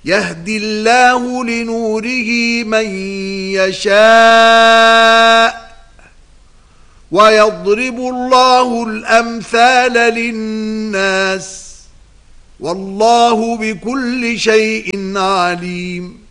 يهدي الله لنوره من يشاء ويضرب الله الأمثال للناس والله بكل شيء عليم